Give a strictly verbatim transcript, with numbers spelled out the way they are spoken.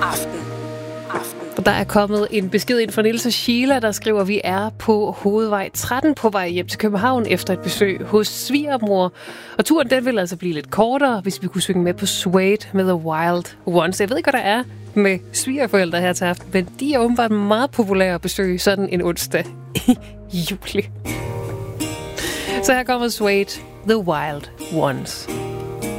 Aften. Aften. Der er kommet en besked ind fra Niels og Sheila, der skriver, at vi er på hovedvej tretten på vej hjem til København efter et besøg hos svigermor. Og turen den vil altså blive lidt kortere, hvis vi kunne synge med på Suede med The Wild Ones. Jeg ved ikke, hvad der er med svigerforældre her til aften, men de er åbenbart meget populære at besøge sådan en onsdag i juli. Så her kommer Suede, The Wild Ones.